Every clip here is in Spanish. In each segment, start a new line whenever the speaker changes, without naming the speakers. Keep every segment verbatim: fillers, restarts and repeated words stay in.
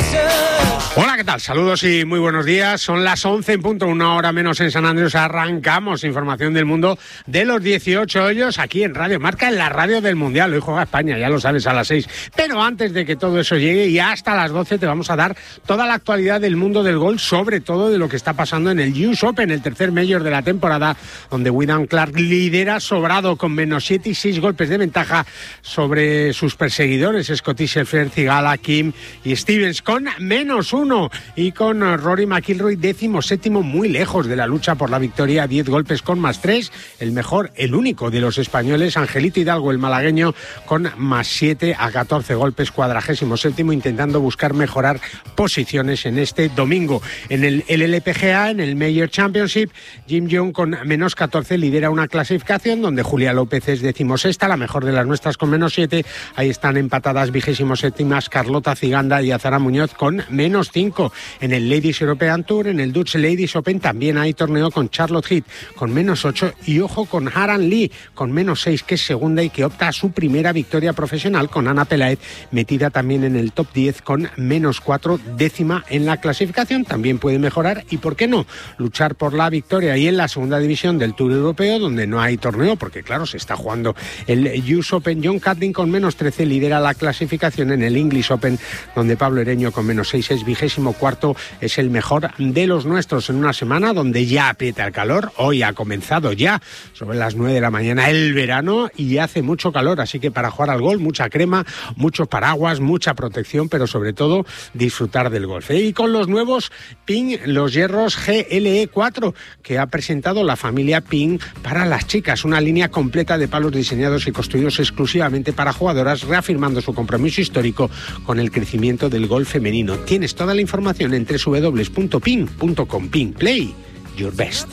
Hola, ¿qué tal? Saludos y muy buenos días. Son las once en punto, una hora menos en San Andrés. Arrancamos información del mundo de los dieciocho hoyos aquí en Radio Marca, en la radio del Mundial. Hoy juega España, ya lo sabes, a las seis. Pero antes de que todo eso llegue y hasta las doce te vamos a dar toda la actualidad del mundo del golf, sobre todo de lo que está pasando en el U S Open, el tercer Major de la temporada, donde Wyndham Clark lidera sobrado con menos siete y seis golpes de ventaja sobre sus perseguidores, Scottie Scheffler, Theegala, Kim y Stevens, con menos uno. Y con Rory McIlroy décimo séptimo, muy lejos de la lucha por la victoria, diez golpes con más tres. El mejor, el único de los españoles, Angelito Hidalgo, el malagueño, con más siete a catorce golpes, cuadragésimo séptimo, intentando buscar mejorar posiciones en este domingo. En el L L P G A, en el Major Championship, Jim Young con menos catorce lidera una clasificación donde Julia López es decimosexta, la mejor de las nuestras, con menos siete. Ahí están empatadas vigésimo séptimas Carlota Ciganda y Azara Muñoz con menos cinco. En el Ladies European Tour, en el Dutch Ladies Open, también hay torneo con Charlotte Heath con menos ocho y ojo con Haran Lee con menos seis, que es segunda y que opta a su primera victoria profesional, con Ana Peláez metida también en el top diez con menos cuatro, décima en la clasificación. También puede mejorar y, ¿por qué no?, luchar por la victoria. Y en la segunda división del Tour Europeo, donde no hay torneo, porque claro, se está jugando el U S Open, John Catlin con menos trece lidera la clasificación. En el English Open, donde Pablo Ereño con menos seis es vigésimo cuarto, es el mejor de los nuestros en una semana donde ya aprieta el calor. Hoy ha comenzado ya sobre las nueve de la mañana el verano y hace mucho calor, así que para jugar al golf, mucha crema, muchos paraguas, mucha protección, pero sobre todo disfrutar del golf. Y con los nuevos Ping, los hierros G L E cuatro, que ha presentado la familia Ping para las chicas, una línea completa de palos diseñados y construidos exclusivamente para jugadoras, reafirmando su compromiso histórico con el crecimiento del golf femenino. Tienes toda la información en doble u doble u doble u punto ping punto com. Ping, play your best.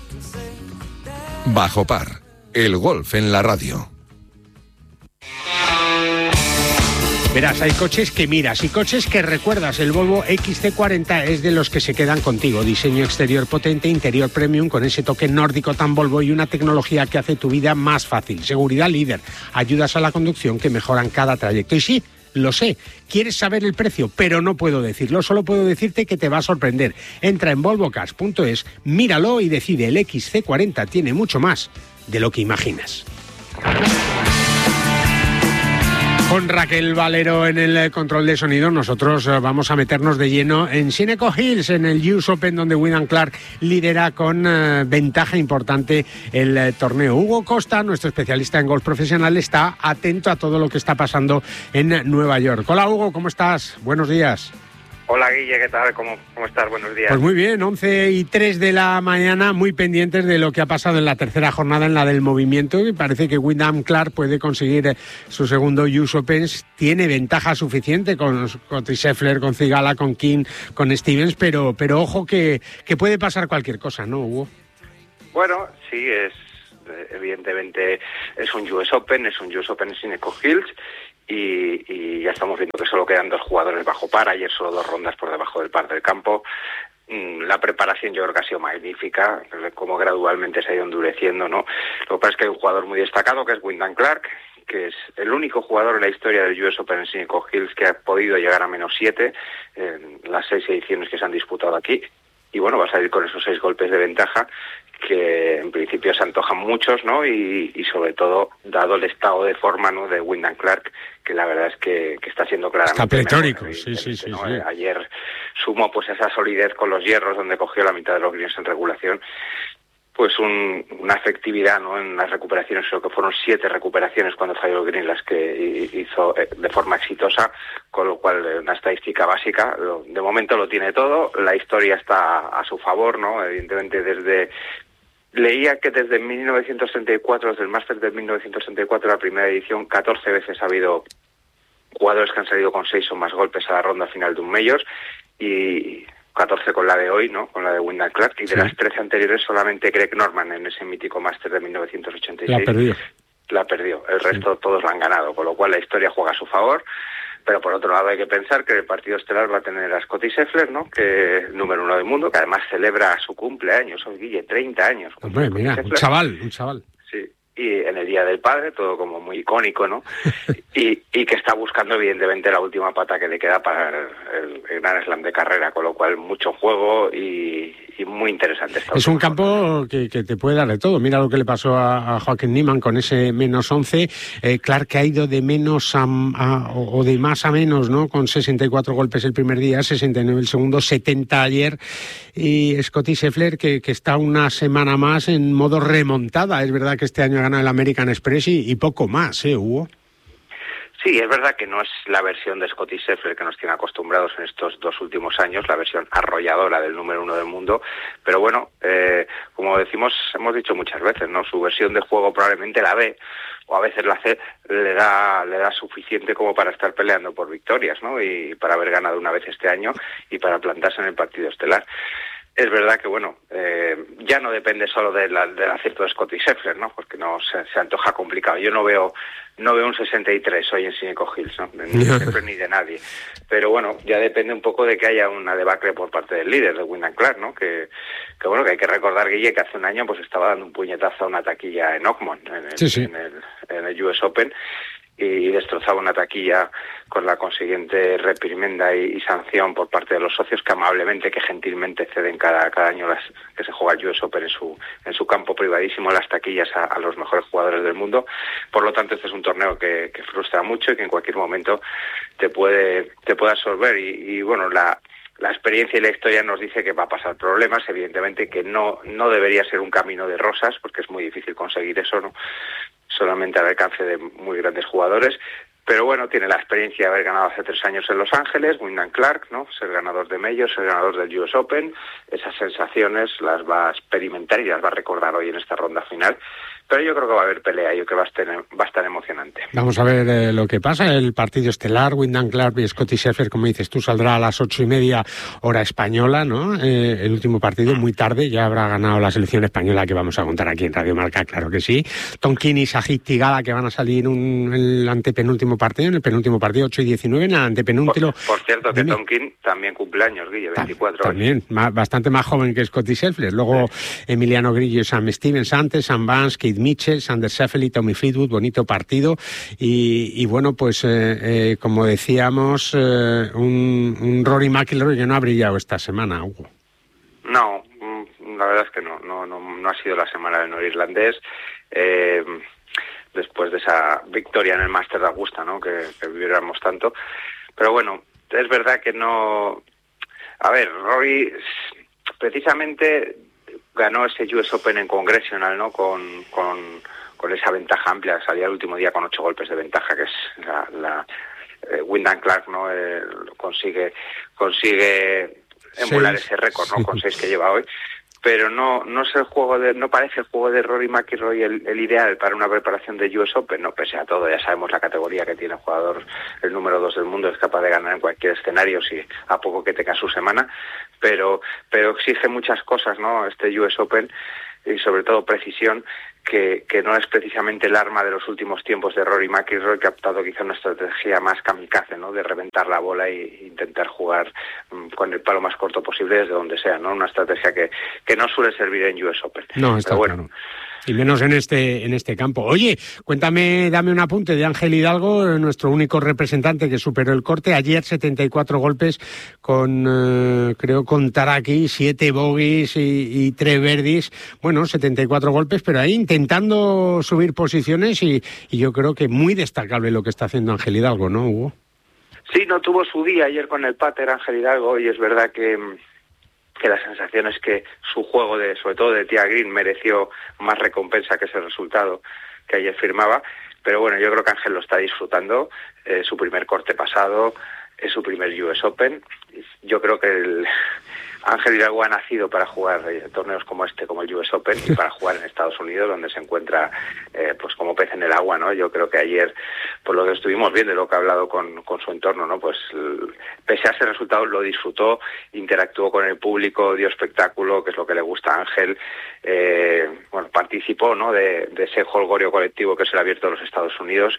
Bajo par, el golf en la radio.
Verás, hay coches que miras y coches que recuerdas. El Volvo X C cuarenta es de los que se quedan contigo. Diseño exterior potente, interior premium con ese toque nórdico tan Volvo y una tecnología que hace tu vida más fácil. Seguridad líder, ayudas a la conducción que mejoran cada trayecto. Y sí, lo sé, quieres saber el precio, pero no puedo decirlo, solo puedo decirte que te va a sorprender. Entra en volvo cars punto es, míralo y decide. El X C cuarenta tiene mucho más de lo que imaginas. Con Raquel Valero en el control de sonido, nosotros vamos a meternos de lleno en Shinnecock Hills, en el U S Open, donde Wyndham Clark lidera con uh, ventaja importante el uh, torneo. Hugo Costa, nuestro especialista en golf profesional, está atento a todo lo que está pasando en Nueva York. Hola Hugo, ¿cómo estás? Buenos días.
Hola Guille, ¿qué tal? ¿Cómo, cómo estás? Buenos días.
Pues muy bien, once y tres de la mañana, muy pendientes de lo que ha pasado en la tercera jornada, en la del movimiento, y parece que Wyndham Clark puede conseguir su segundo U S Open. Tiene ventaja suficiente con Scottie Scheffler, con Theegala, con King, con Stevens, pero, pero ojo que, que puede pasar cualquier cosa, ¿no, Hugo?
Bueno, sí, es evidentemente es un U S Open, es un U S Open en Shinnecock Hills. Y, y ya estamos viendo que solo quedan dos jugadores bajo par, ayer solo dos rondas por debajo del par del campo. La preparación yo creo que ha sido magnífica, como gradualmente se ha ido endureciendo, ¿no? Lo que pasa es que hay un jugador muy destacado que es Wyndham Clark, que es el único jugador en la historia del U S Open en Shinnecock Hills que ha podido llegar a menos siete en las seis ediciones que se han disputado aquí. Y bueno, va a salir con esos seis golpes de ventaja que en principio se antojan muchos, ¿no? Y, y sobre todo, dado el estado de forma, ¿no?, de Wyndham Clark, que la verdad es que, que está siendo claramente
está pletórico,
mejor,
sí, sí, sí,
¿no?
sí.
Ayer sumó pues esa solidez con los hierros, donde cogió la mitad de los greens en regulación, pues un, una efectividad, ¿no?, en las recuperaciones. Creo que fueron siete recuperaciones cuando falló el green las que hizo de forma exitosa, con lo cual una estadística básica. De momento lo tiene todo, la historia está a su favor, ¿no? Evidentemente desde... Leía que desde mil novecientos sesenta y cuatro, desde el Masters de mil novecientos sesenta y cuatro, la primera edición, catorce veces ha habido jugadores que han salido con seis o más golpes a la ronda final de un Majors, y catorce con la de hoy, ¿no?, con la de Wyndham Clark, y de sí. Las trece anteriores solamente Greg Norman en ese mítico Masters de mil novecientos ochenta y seis.
La perdió.
La perdió, el
sí.
resto todos la han ganado, con lo cual la historia juega a su favor. Pero por otro lado hay que pensar que el partido estelar va a tener a Scottie Scheffler, ¿no?, que es número uno del mundo, que además celebra su cumpleaños, hoy Guille, treinta años.
Hombre, mira, un chaval, un chaval.
Sí, y en el Día del Padre, todo como muy icónico, ¿no? Y, y que está buscando evidentemente la última pata que le queda para el, el Gran Slam de carrera, con lo cual mucho juego y, y muy interesante.
Es un campo que, que te puede dar de todo. Mira lo que le pasó a, a Joaquín Niemann con ese menos once. Eh, Clark ha ido de menos a, a, o de más a menos, ¿no? Con sesenta y cuatro golpes el primer día, sesenta y nueve el segundo, setenta ayer. Y Scottie Scheffler que, que está una semana más en modo remontada. Es verdad que este año ha ganado el American Express y, y poco más, ¿eh, Hugo?
Sí, es verdad que no es la versión de Scottie Scheffler que nos tiene acostumbrados en estos dos últimos años, la versión arrolladora del número uno del mundo, pero bueno, eh, como decimos, hemos dicho muchas veces, ¿no? Su versión de juego probablemente la ve, o a veces la C le da le da suficiente como para estar peleando por victorias, ¿no? Y para haber ganado una vez este año y para plantarse en el partido estelar. Es verdad que, bueno, eh, ya no depende solo de la, del acierto de Scottie Scheffler, ¿no? Porque no se, se antoja complicado. Yo no veo no veo un sesenta y tres hoy en Shinnecock Hills, ¿no? Ni de Scheffler ni de nadie. Pero bueno, ya depende un poco de que haya una debacle por parte del líder, de Wyndham Clark, ¿no? Que, que bueno, que hay que recordar, Guille, que hace un año pues estaba dando un puñetazo a una taquilla en Oakmont, en el,
sí, sí.
en el, en el U S Open, y destrozaba una taquilla con la consiguiente reprimenda y, y sanción por parte de los socios que amablemente, que gentilmente ceden cada cada año las, que se juega el U S Open en su en su campo privadísimo las taquillas a, a los mejores jugadores del mundo. Por lo tanto, este es un torneo que, que frustra mucho y que en cualquier momento te puede te puede absorber y, y bueno, la La experiencia y la historia nos dice que va a pasar problemas, evidentemente que no no debería ser un camino de rosas, porque es muy difícil conseguir eso, ¿no? Solamente al alcance de muy grandes jugadores, pero bueno, tiene la experiencia de haber ganado hace tres años en Los Ángeles, Wyndham Clark, ¿no? Ser ganador de Majors, ser ganador del U S Open, esas sensaciones las va a experimentar y las va a recordar hoy en esta ronda final. Pero yo creo que va a haber pelea, yo creo que va a estar, va a estar emocionante.
Vamos a ver eh, lo que pasa. El partido estelar, Wyndham Clark y Scottie Scheffler, como dices tú, saldrá a las ocho y media hora española, ¿no? Eh, el último partido, muy tarde, ya habrá ganado la selección española que vamos a contar aquí en Radio Marca, claro que sí. Tonkin y Sajid Tigala que van a salir un, el antepenúltimo partido, en el penúltimo partido, ocho y diecinueve, en el antepenúltimo.
Por, por cierto, que Tonkin también cumpleaños, Guille, veinticuatro años.
También, más, bastante más joven que Scottie Scheffler. Luego sí. Emiliano Grillo y Sam Stevens antes, Sam Vance, Keith Mitchell, Sander Scheffel y Tommy Fleetwood, bonito partido. Y, y bueno, pues eh, eh, como decíamos, eh, un, un Rory McIlroy que no ha brillado esta semana, Hugo.
No, la verdad es que no, no, no, no ha sido la semana del norirlandés. Eh, después de esa victoria en el Masters de Augusta, ¿no? Que, que viviéramos tanto. Pero bueno, es verdad que no... A ver, Rory precisamente ganó ese U S Open en Congressional, ¿no? Con, con, con esa ventaja amplia. Salía el último día con ocho golpes de ventaja, que es la... la eh, Wyndham Clark, ¿no? Eh, consigue, consigue emular sí, ese récord, ¿no? Sí. Con seis que lleva hoy. Pero no no es el juego de no parece el juego de Rory McIlroy el, el ideal para una preparación de U S Open, no, pese a todo, ya sabemos la categoría que tiene el jugador, el número dos del mundo, es capaz de ganar en cualquier escenario si a poco que tenga su semana, pero pero exige muchas cosas, ¿no? Este U S Open, y sobre todo precisión, que, que no es precisamente el arma de los últimos tiempos de Rory McIlroy, que ha optado quizá una estrategia más kamikaze, ¿no? De reventar la bola e intentar jugar um, con el palo más corto posible desde donde sea, ¿no? Una estrategia que, que no suele servir en U S Open.
No, está
Pero bueno.
Claro. Y menos en este en este campo. Oye, cuéntame, dame un apunte de Ángel Hidalgo, nuestro único representante que superó el corte. Ayer setenta y cuatro golpes con, eh, creo, contar aquí, siete bogies y, y tres birdies. Bueno, setenta y cuatro golpes, pero ahí intentando subir posiciones y, y yo creo que muy destacable lo que está haciendo Ángel Hidalgo, ¿no, Hugo?
Sí, no tuvo su día ayer con el pater Ángel Hidalgo y es verdad que... que la sensación es que su juego, de sobre todo de tía green, mereció más recompensa que ese resultado que ayer firmaba, pero bueno, yo creo que Ángel lo está disfrutando, eh, su primer corte pasado, es su primer U S Open, yo creo que el Ángel Hidalgo ha nacido para jugar eh, torneos como este, como el U S Open, y para jugar en Estados Unidos, donde se encuentra eh, pues como pez en el agua, ¿no? Yo creo que ayer, por lo que estuvimos viendo y lo que ha hablado con, con su entorno, ¿no? Pues el, pese a ese resultado lo disfrutó, interactuó con el público, dio espectáculo, que es lo que le gusta a Ángel, eh, bueno, participó, ¿no? De, de ese holgorio colectivo que es el Abierto de los Estados Unidos.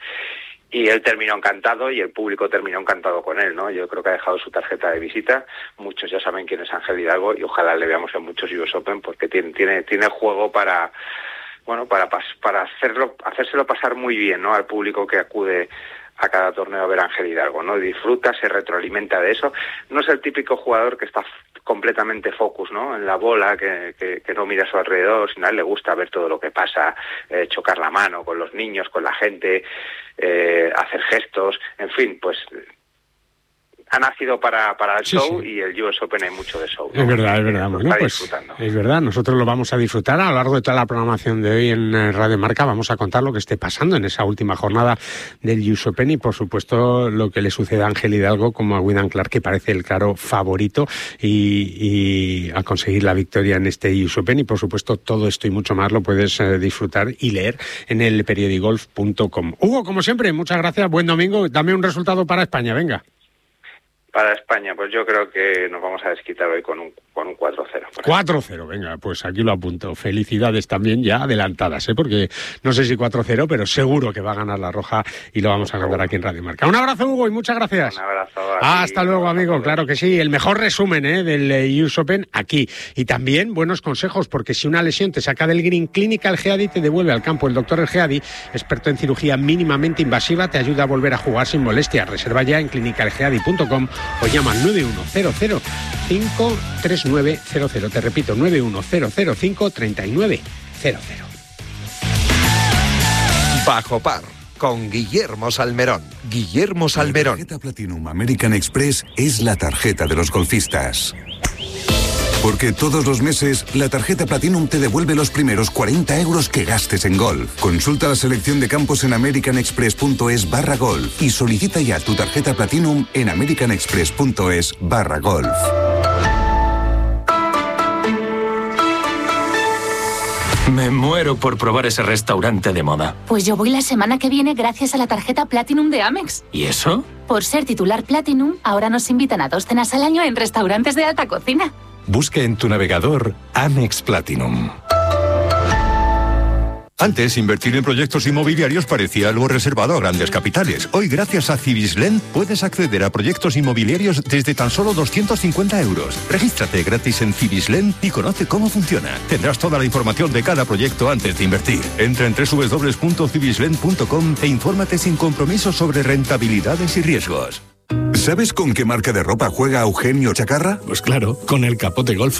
Y él terminó encantado y el público terminó encantado con él, ¿no? Yo creo que ha dejado su tarjeta de visita. Muchos ya saben quién es Ángel Hidalgo y ojalá le veamos en muchos U S Open porque tiene tiene tiene juego para bueno, para para hacerlo hacérselo pasar muy bien, ¿no?, al público que acude a cada torneo a ver a Ángel Hidalgo, ¿no? Disfruta, se retroalimenta de eso. No es el típico jugador que está completamente focus, ¿no?, en la bola, que, que, que no mira a su alrededor, sino a él le gusta ver todo lo que pasa, eh, chocar la mano con los niños, con la gente, eh, hacer gestos, en fin, pues ha nacido para, para el
sí,
show,
sí.
Y el U S Open hay mucho de show, ¿no?
Es verdad, es verdad. Bueno, pues es verdad, nosotros lo vamos a disfrutar a lo largo de toda la programación de hoy en Radio Marca. Vamos a contar lo que esté pasando en esa última jornada del U S Open y, por supuesto, lo que le sucede a Ángel Hidalgo como a Wyndham Clark, que parece el claro favorito y, y a conseguir la victoria en este U S Open. Y, por supuesto, todo esto y mucho más lo puedes eh, disfrutar y leer en el periodigolf punto com. Hugo, como siempre, muchas gracias, buen domingo. Dame un resultado para España, venga.
Para España, pues yo creo que nos vamos a desquitar hoy con un, con un cuatro cero.
cuatro cero, venga, pues aquí lo apunto. Felicidades también ya adelantadas, ¿eh? Porque no sé si cuatro cero, pero seguro que va a ganar la Roja y lo vamos a contar aquí en Radio Marca. Un abrazo, Hugo, y muchas gracias.
Un abrazo.
Hasta luego, amigo. Claro que sí. El mejor resumen ¿eh? del U S Open aquí. Y también buenos consejos, porque si una lesión te saca del green, Clínica El Geadi te devuelve al campo. El doctor El Geadi, experto en cirugía mínimamente invasiva, te ayuda a volver a jugar sin molestias. Reserva ya en clínica el geadi punto com o llama al nueve uno cero cero cinco tres nueve cero cero. Te repito, nueve uno cero cero cinco tres nueve cero cero.
Bajo par, con Guillermo Salmerón. Guillermo Salmerón.
La tarjeta Platinum American Express es la tarjeta de los golfistas. Porque todos los meses, la tarjeta Platinum te devuelve los primeros cuarenta euros que gastes en golf. Consulta la selección de campos en americanexpress.es barra golf y solicita ya tu tarjeta Platinum en americanexpress.es barra golf.
Me muero por probar ese restaurante de moda.
Pues yo voy la semana que viene gracias a la tarjeta Platinum de Amex.
¿Y eso?
Por ser titular Platinum, ahora nos invitan a dos cenas al año en restaurantes de alta cocina.
Busque en tu navegador Amex Platinum.
Antes, invertir en proyectos inmobiliarios parecía algo reservado a grandes capitales. Hoy, gracias a Civislend, puedes acceder a proyectos inmobiliarios desde tan solo doscientos cincuenta euros. Regístrate gratis en Civislend y conoce cómo funciona. Tendrás toda la información de cada proyecto antes de invertir. Entra en doble u doble u doble u punto civislend punto com e infórmate sin compromiso sobre rentabilidades y riesgos.
¿Sabes con qué marca de ropa juega Eugenio Chacarra?
Pues claro, con el Capote Golf.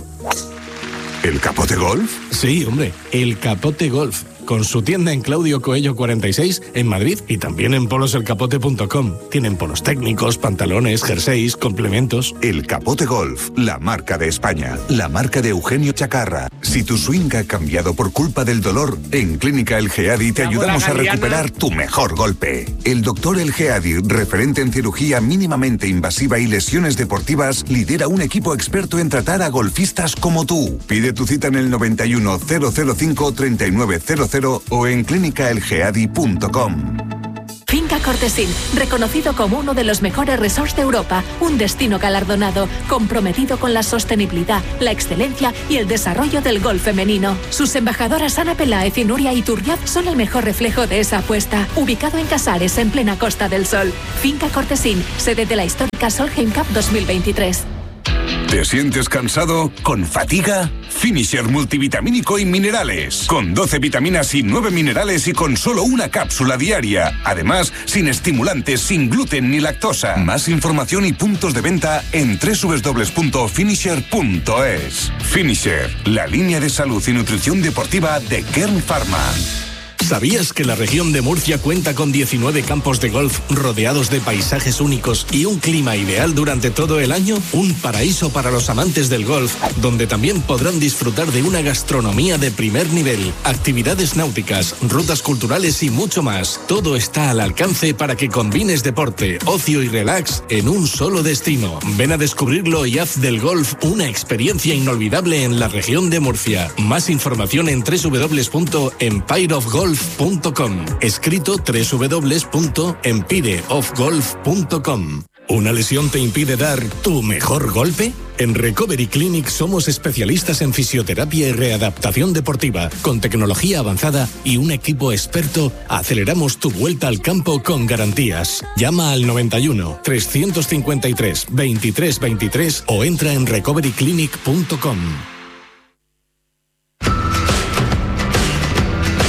¿El Capote Golf?
Sí, hombre, el Capote Golf. Con su tienda en Claudio Coello cuarenta y seis en Madrid y también en polos el capote punto com. Tienen polos técnicos, pantalones, jerseys, complementos.
El Capote Golf, la marca de España, la marca de Eugenio Chacarra. Si tu swing ha cambiado por culpa del dolor, en Clínica El Geadi te ayudamos a recuperar tu mejor golpe. El doctor El Geadi, referente en cirugía mínimamente invasiva y lesiones deportivas, lidera un equipo experto en tratar a golfistas como tú. Pide tu cita en el noventa y uno cero cero cinco treinta y nueve cero cero o en clínica el geadi punto com.
Finca Cortesín, reconocido como uno de los mejores resorts de Europa, un destino galardonado, comprometido con la sostenibilidad, la excelencia y el desarrollo del golf femenino. Sus embajadoras Ana Peláez y Nuria Iturriaz son el mejor reflejo de esa apuesta. Ubicado en Casares, en plena Costa del Sol. Finca Cortesín, sede de la histórica Solheim Cup dos mil veintitrés.
¿Te sientes cansado? ¿Con fatiga? Finisher multivitamínico y minerales. Con doce vitaminas y nueve minerales y con solo una cápsula diaria. Además, sin estimulantes, sin gluten ni lactosa. Más información y puntos de venta en doble u doble u doble u punto finisher punto es. Finisher, la línea de salud y nutrición deportiva de Kern Pharma.
¿Sabías que la región de Murcia cuenta con diecinueve campos de golf rodeados de paisajes únicos y un clima ideal durante todo el año? Un paraíso para los amantes del golf, donde también podrán disfrutar de una gastronomía de primer nivel, actividades náuticas, rutas culturales y mucho más. Todo está al alcance para que combines deporte, ocio y relax en un solo destino. Ven a descubrirlo y haz del golf una experiencia inolvidable en la región de Murcia. Más información en doble u doble u doble u punto empire of golf punto com. Escrito doble u doble u doble u punto empire of golf punto com. ¿Una lesión te impide dar tu mejor golpe? En Recovery Clinic somos especialistas en fisioterapia y readaptación deportiva. Con tecnología avanzada y un equipo experto, aceleramos tu vuelta al campo con garantías. Llama al noventa y uno, trescientos cincuenta y tres, veintitrés veintitrés o entra en recovery clinic punto com.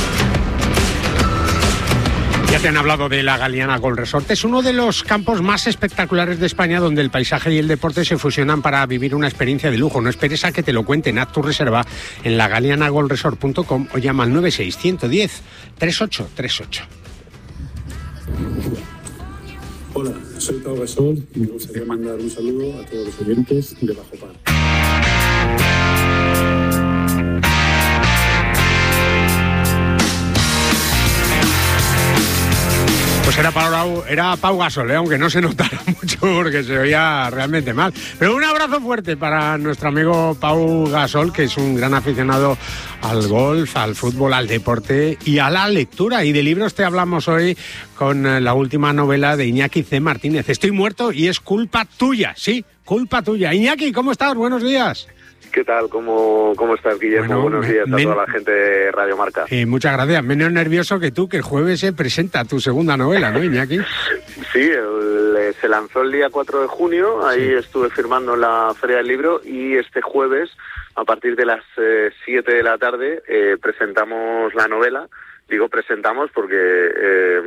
Ya te han hablado de la Galiana Golf Resort. Es uno de los campos más espectaculares de España donde el paisaje y el deporte se fusionan para vivir una experiencia de lujo. No esperes a que te lo cuenten. Haz tu reserva en la galiana golf resort punto com o llama al nueve seis uno uno cero tres ocho tres ocho.
Hola, soy Pau Gasol y me gustaría mandar un saludo a todos los oyentes de Bajo Par.
Pues era Pau, era Pau Gasol, ¿eh? Aunque no se notara mucho porque se oía realmente mal. Pero un abrazo fuerte para nuestro amigo Pau Gasol, que es un gran aficionado al golf, al fútbol, al deporte y a la lectura. Y de libros te hablamos hoy con la última novela de Iñaki C. Martínez. Estoy muerto y es culpa tuya, sí, culpa tuya. Iñaki, ¿cómo estás? Buenos días.
¿Qué tal? ¿Cómo, cómo estás, Guillermo? Bueno, Buenos días a men... toda la gente de Radio Marca.
Eh, muchas gracias. Menos nervioso que tú, que el jueves se presenta tu segunda novela, ¿no, Iñaki?
Sí, el, se lanzó el día cuatro de junio, ahí sí. Estuve firmando en la Feria del Libro y este jueves, a partir de las eh, siete de la tarde, eh, presentamos la novela. Digo presentamos porque... Eh,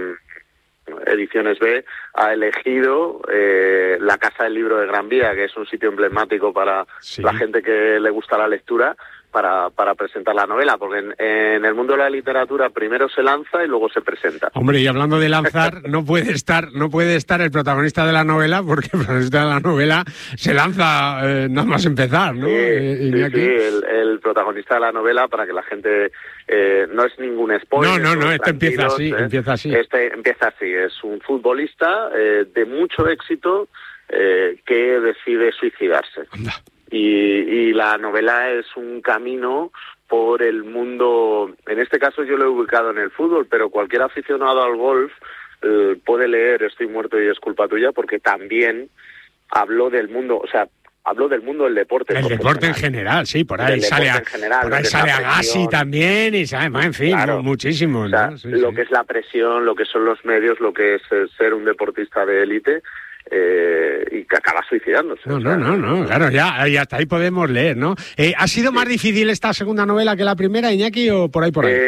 Ediciones B ha elegido eh, la Casa del Libro de Gran Vía, que es un sitio emblemático para sí. la gente que le gusta la lectura, para, para presentar la novela, porque en, en el mundo de la literatura primero se lanza y luego se presenta.
Hombre, y hablando de lanzar, no puede estar no puede estar el protagonista de la novela, porque el protagonista de la novela se lanza eh, nada más empezar, ¿no?
Sí,
eh,
sí, sí el, el protagonista de la novela, para que la gente... Eh, no es ningún spoiler.
No, no, no, esto empieza así,
¿eh?
empieza así.
Este empieza así, es un futbolista eh, de mucho éxito eh, que decide suicidarse.
Anda.
Y, y la novela es un camino por el mundo, en este caso yo lo he ubicado en el fútbol, pero cualquier aficionado al golf eh, puede leer Estoy muerto y es culpa tuya, porque también habló del mundo, o sea, habló del mundo del deporte.
El deporte en general, sí, por ahí sale a, general, por ahí sale Agassi también, y sabe, en fin, claro, no, muchísimo.
O sea,
¿no? Sí,
lo
sí.
que es la presión, lo que son los medios, lo que es ser un deportista de élite, eh, y que acaba suicidándose.
No,
o sea,
no, no, no, claro, ya, ya hasta ahí podemos leer, ¿no? Eh, ¿Ha sido sí. más difícil esta segunda novela que la primera, Iñaki, o por ahí por ahí?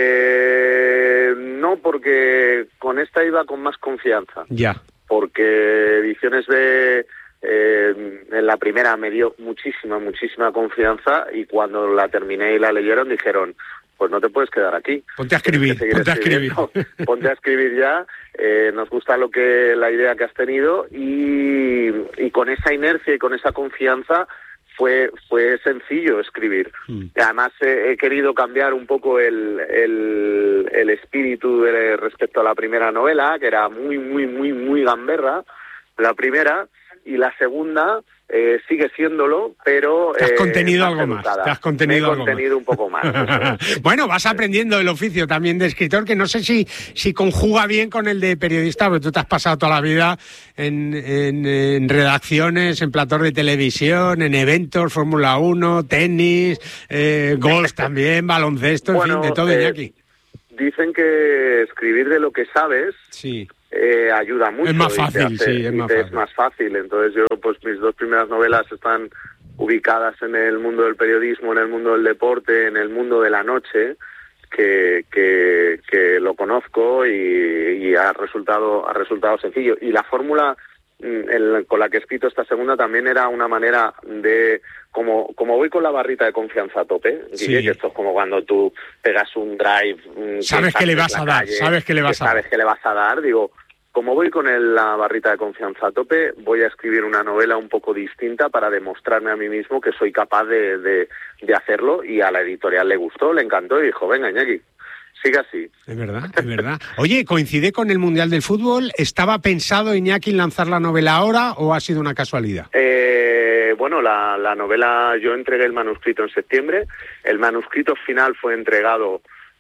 Eh, no, porque con esta iba con más confianza.
Ya.
Porque Ediciones B... Eh, en la primera me dio muchísima, muchísima confianza, y cuando la terminé y la leyeron dijeron, pues no te puedes quedar aquí.
Ponte a escribir, ponte a escribir.
Ponte a escribir ya, eh, nos gusta lo que la idea que has tenido, y, y con esa inercia y con esa confianza fue fue sencillo escribir. Mm. Además eh, he querido cambiar un poco el, el, el espíritu de, respecto a la primera novela, que era muy, muy, muy, muy gamberra, la primera. Y la segunda eh, sigue siéndolo, pero...
Te has
eh,
contenido
más
algo
educada.
más. Te has contenido,
Me he
algo
contenido
más.
un poco más.
Bueno, vas aprendiendo el oficio también de escritor, que no sé si, si conjuga bien con el de periodista, porque tú te has pasado toda la vida en, en, en redacciones, en platós de televisión, en eventos, Fórmula uno, tenis, eh, golf también, baloncesto,
bueno,
en fin, de todo,
eh,
Iñaki.
Dicen que escribir de lo que sabes...
Sí.
Eh, ayuda mucho.
Es más fácil,
hace,
sí, es más
es
fácil.
más fácil. Entonces yo, pues mis dos primeras novelas están ubicadas en el mundo del periodismo, en el mundo del deporte, en el mundo de la noche, que, que, que lo conozco, y, y ha resultado ha resultado sencillo. Y la fórmula el, con la que he escrito esta segunda también era una manera de... Como, como voy con la barrita de confianza a tope, sí. Guille, que esto es como cuando tú pegas un drive...
Sabes que le vas a dar, sabes que le vas a dar.
Sabes que le vas a dar, digo... Como voy con el, la barrita de confianza a tope, voy a escribir una novela un poco distinta para demostrarme a mí mismo que soy capaz de, de, de hacerlo, y a la editorial le gustó, le encantó y dijo, venga, Iñaki, sigue así.
Es verdad, es verdad. Oye, ¿coincide con el Mundial del Fútbol? ¿Estaba pensado, Iñaki, lanzar la novela ahora o ha sido una casualidad?
Eh, bueno, la, la novela, yo entregué el manuscrito en septiembre, el manuscrito final fue entregado...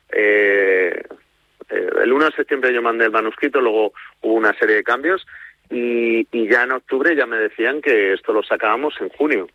Eh, el uno de septiembre yo mandé el manuscrito, luego hubo una serie de cambios y, y ya en octubre ya me decían que esto lo sacábamos en junio.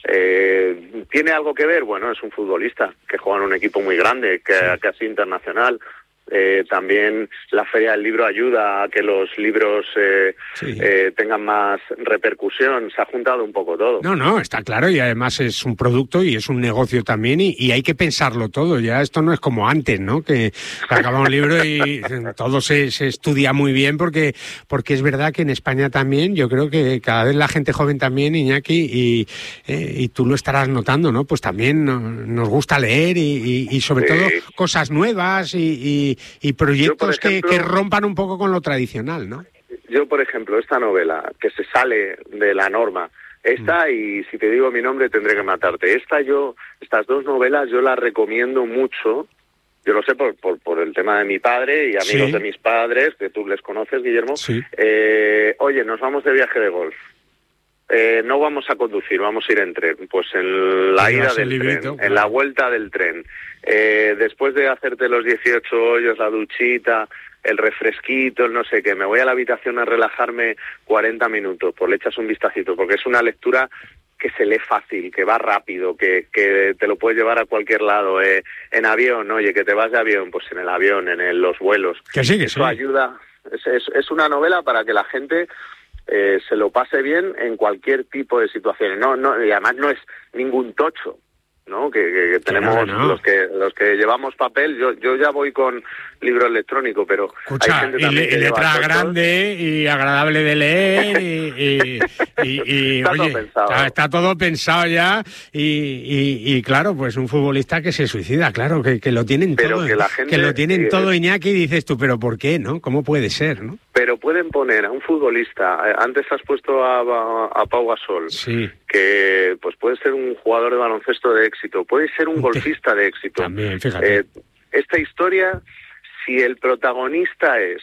Eh, ¿Tiene algo que ver? Bueno, es un futbolista que juega en un equipo muy grande, que, sí. casi internacional. Eh, también la Feria del Libro ayuda a que los libros eh, sí. eh, tengan más repercusión. Se ha juntado un poco todo.
No, no, está claro, y además es un producto y es un negocio también, y, y hay que pensarlo todo. Ya esto no es como antes, ¿no? Que acaba un libro y todo se, se estudia muy bien, porque, porque es verdad que en España también, yo creo que cada vez la gente joven también, Iñaki, y, eh, y tú lo estarás notando, ¿no? Pues también no, nos gusta leer y, y, y sobre sí. todo cosas nuevas y, y y proyectos yo, ejemplo, que, que rompan un poco con lo tradicional, ¿no?
Yo, por ejemplo, esta novela, que se sale de la norma, esta, mm. y si te digo mi nombre tendré que matarte, esta yo, estas dos novelas yo las recomiendo mucho, yo lo sé por, por, por el tema de mi padre y amigos sí. de mis padres, que tú les conoces, Guillermo, sí. eh, oye, nos vamos de viaje de golf. Eh, no vamos a conducir, vamos a ir en tren. Pues en la ida del librito, tren, claro. en la vuelta del tren. Eh, después de hacerte los dieciocho hoyos, la duchita, el refresquito, el no sé qué, me voy a la habitación a relajarme cuarenta minutos, pues le echas un vistacito, porque es una lectura que se lee fácil, que va rápido, que, que te lo puedes llevar a cualquier lado. Eh, en avión, oye, que te vas de avión, pues en el avión, en el, los vuelos.
Que sí, que
Eso
sí.
ayuda. Es, es, es una novela para que la gente eh, se lo pase bien en cualquier tipo de situaciones. No, no, y además no es ningún tocho, ¿no? Que, que, que tenemos
no, no.
los que los que llevamos papel. Yo yo ya voy con libro electrónico, pero
escucha,
hay gente
y,
también
le,
que
y letra
lleva
grande y agradable de leer y, y, y, y
está
oye,
todo pensado.
Está, está todo pensado ya y, y, y claro, pues un futbolista que se suicida, claro, que, que lo tienen
pero
todo,
que, la gente,
que lo tienen
eh,
todo, Iñaki, y dices tú, pero ¿por qué, no? ¿Cómo puede ser, no?
Pero pueden poner a un futbolista, antes has puesto a, a, a Pau Gasol,
sí.
que pues puede ser un jugador de baloncesto de éxito, puede ser un golfista de éxito.
También, fíjate.
Eh, esta historia, si el protagonista es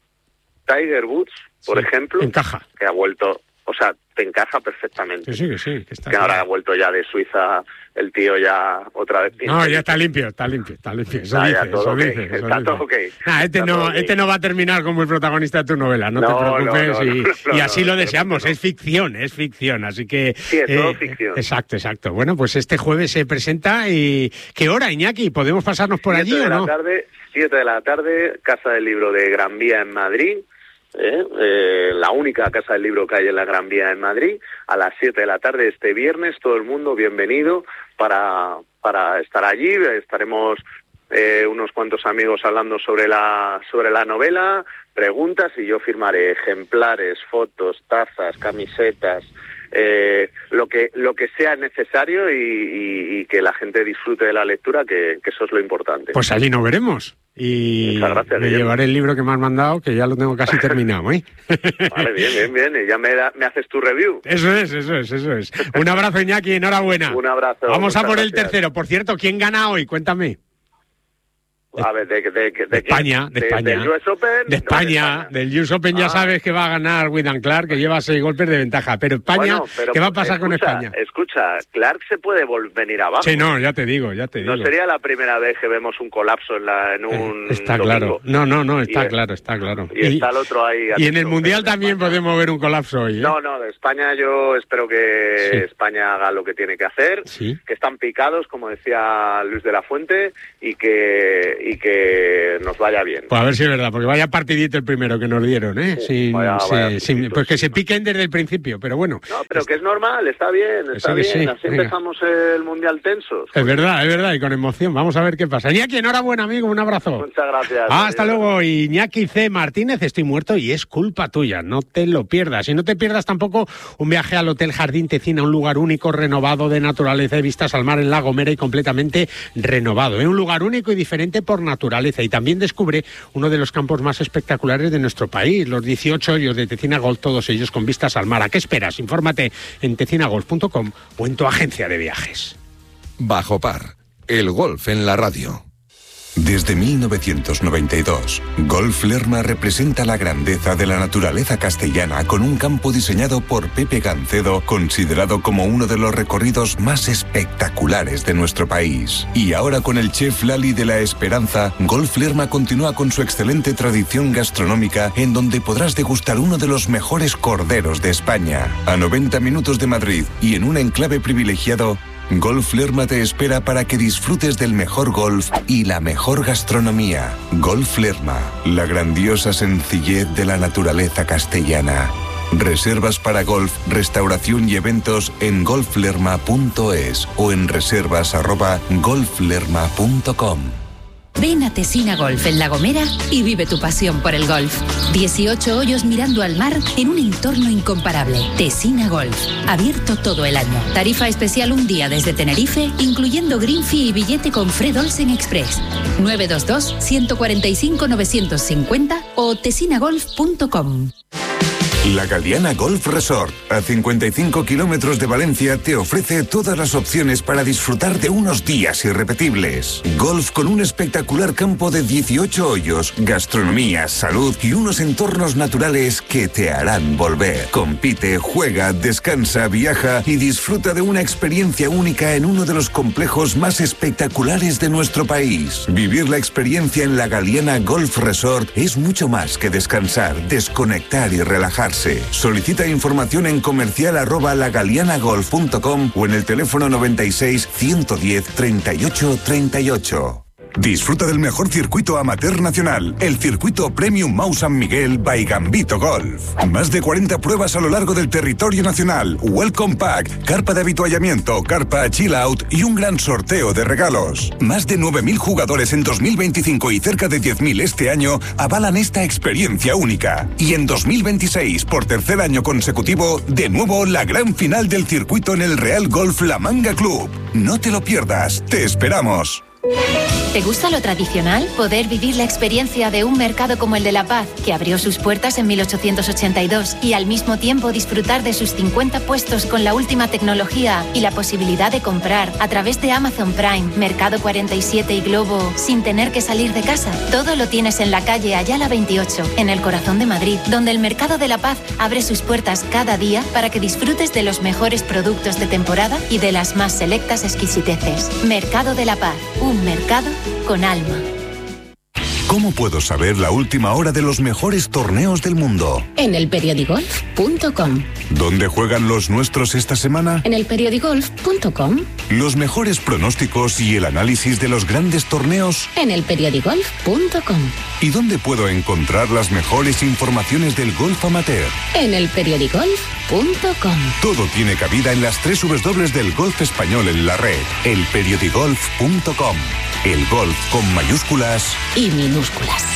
Tiger Woods, por
sí,
ejemplo,
encaja.
Que ha vuelto, o sea, te encaja perfectamente.
Sí, sí, que sí. Que, está
que ahora ha vuelto ya de Suiza, el tío ya otra vez.
No, ya está limpio, está limpio, está limpio. Eso
ah,
dice,
ya, todo
eso
okay.
dice. Eso
está
dice.
todo ok.
Nah, este,
está
no,
todo okay.
este no va a terminar como el protagonista de tu novela, no, no te preocupes.
No, no,
y,
no, no,
y así
no,
lo
no,
deseamos,
no.
es ficción, es ficción. Así que.
Sí, es
eh,
todo ficción.
Exacto, exacto. Bueno, pues este jueves se presenta y. ¿Qué hora, Iñaki? ¿Podemos pasarnos por allí o no?
siete de la tarde, Casa del Libro de Gran Vía en Madrid. ¿Eh? Eh, la única Casa del Libro que hay en la Gran Vía en Madrid, a las siete de la tarde este viernes, todo el mundo bienvenido para, para estar allí. Estaremos eh, unos cuantos amigos hablando sobre la, sobre la novela, preguntas, y yo firmaré ejemplares, fotos, tazas, camisetas, eh, lo que lo que sea necesario y, y, y que la gente disfrute de la lectura, que, que eso es lo importante.
Pues allí nos veremos. Y
gracias,
me llevaré el libro que me has mandado, que ya lo tengo casi terminado, ¿eh?
Vale, bien, bien, bien. Y ya me, da, me haces tu review.
Eso es, eso es, eso es. Un abrazo, Iñaki, enhorabuena.
Un abrazo.
Vamos a por
gracias.
el tercero. Por cierto, ¿quién gana hoy? Cuéntame.
A ver, de, de, de, de,
de España, de, de España.
¿Del U S Open?
De España, no, de España. Del U S Open ya ah. sabes que va a ganar Wyndham Clark, que lleva seis golpes de ventaja. Pero España, bueno, pero, ¿qué va a pasar
escucha,
con España?
Escucha, Clark se puede venir abajo.
Sí, no, ya te digo, ya te digo.
No sería la primera vez que vemos un colapso en, la, en un
eh, Está
domingo.
Claro. No, no, no, está
y,
claro, está claro.
Y, y está el otro ahí.
Y en el Mundial también España. Podemos ver un colapso hoy, ¿eh?
No, no, de España yo espero que sí. España haga lo que tiene que hacer,
sí.
que están picados, como decía Luis de la Fuente, y que, y que nos vaya bien.
Pues a ver si es verdad, porque vaya partidito el primero que nos dieron, ¿eh? Sin,
vaya, vaya
sin, sin, pues que se piquen desde el principio, pero bueno.
No, pero es, que es normal, está bien, está bien.
Sí,
así
venga.
empezamos el Mundial tensos.
Es verdad, es verdad, y con emoción. Vamos a ver qué pasa. Iñaki, enhorabuena, amigo, un abrazo.
Muchas gracias.
Ah, hasta luego, Iñaki C. Martínez, estoy muerto y es culpa tuya, no te lo pierdas. Y no te pierdas tampoco un viaje al Hotel Jardín Tecina, un lugar único, renovado, de naturaleza y vistas al mar en La Gomera y completamente renovado. Es un lugar único y diferente por naturaleza, y también descubre uno de los campos más espectaculares de nuestro país, los dieciocho hoyos de Tecina Golf, todos ellos con vistas al mar. ¿A qué esperas? Infórmate en tecina golf punto com o en tu agencia de viajes.
Bajo Par, el golf en la radio.
Desde mil novecientos noventa y dos, Golf Lerma representa la grandeza de la naturaleza castellana con un campo diseñado por Pepe Gancedo, considerado como uno de los recorridos más espectaculares de nuestro país. Y ahora con el chef Lali de la Esperanza, Golf Lerma continúa con su excelente tradición gastronómica, en donde podrás degustar uno de los mejores corderos de España. A noventa minutos de Madrid y en un enclave privilegiado Golf Lerma te espera para que disfrutes del mejor golf y la mejor gastronomía. Golf Lerma, la grandiosa sencillez de la naturaleza castellana. Reservas para golf, restauración y eventos en golf lerma punto es o en reservas arroba golf lerma punto com.
Ven a Tesina Golf en La Gomera y vive tu pasión por el golf. dieciocho hoyos mirando al mar en un entorno incomparable. Tesina Golf, abierto todo el año. Tarifa especial un día desde Tenerife, incluyendo green fee y billete con Fred Olsen Express. nueve dos dos, uno cuatro cinco, nueve cinco cero o tesina golf punto com.
La Galiana Golf Resort, a cincuenta y cinco kilómetros de Valencia, te ofrece todas las opciones para disfrutar de unos días irrepetibles. Golf con un espectacular campo de dieciocho hoyos, gastronomía, salud y unos entornos naturales que te harán volver. Compite, juega, descansa, viaja y disfruta de una experiencia única en uno de los complejos más espectaculares de nuestro país. Vivir la experiencia en la Galiana Golf Resort es mucho más que descansar, desconectar y relajarse. Solicita información en comercial arroba lagalianagolf punto com o en el teléfono noventa y seis, ciento diez, treinta y ocho, treinta y ocho. Disfruta del mejor circuito amateur nacional, el circuito Premium Mau San Miguel by Gambito Golf. Más de cuarenta pruebas a lo largo del territorio nacional, Welcome Pack, carpa de habituallamiento, carpa Chill Out y un gran sorteo de regalos. Más de nueve mil jugadores en dos mil veinticinco y cerca de diez mil este año avalan esta experiencia única. Y en dos mil veintiséis, por tercer año consecutivo, de nuevo la gran final del circuito en el Real Golf La Manga Club. No te lo pierdas, te esperamos.
¿Te gusta lo tradicional? Poder vivir la experiencia de un mercado como el de La Paz, que abrió sus puertas en mil ochocientos ochenta y dos, y al mismo tiempo disfrutar de sus cincuenta puestos con la última tecnología y la posibilidad de comprar a través de Amazon Prime, Mercado cuarenta y siete y Globo sin tener que salir de casa. Todo lo tienes en la calle Ayala veintiocho, en el corazón de Madrid, donde el Mercado de La Paz abre sus puertas cada día para que disfrutes de los mejores productos de temporada y de las más selectas exquisiteces. Mercado de La Paz, un mercado con alma.
¿Cómo puedo saber la última hora de los mejores torneos del mundo?
En el periodigolf punto com.
¿Dónde juegan los nuestros esta semana?
En el periodigolf punto com.
Los mejores pronósticos y el análisis de los grandes torneos.
En el periodigolf punto com.
¿Y dónde puedo encontrar las mejores informaciones del golf amateur?
En el periodigolf punto com.
Todo tiene cabida en las tres dobles u del golf español en la red. el periodigolf punto com. El golf con mayúsculas
y minúsculas.